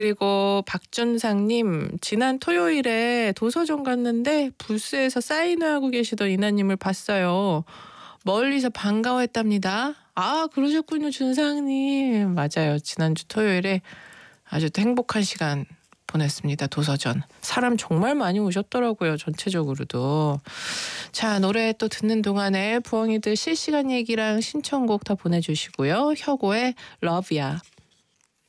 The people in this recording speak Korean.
그리고 박준상님, 지난 토요일에 도서관 갔는데 부스에서 사인회 하고 계시던 이나님을 봤어요. 멀리서 반가워했답니다. 아, 그러셨군요, 준상님. 맞아요. 지난주 토요일에 아주 또 행복한 시간 보냈습니다. 도서전. 사람 정말 많이 오셨더라고요. 전체적으로도. 자, 노래 또 듣는 동안에 부엉이들 실시간 얘기랑 신청곡 다 보내주시고요. 혁오의 러브야.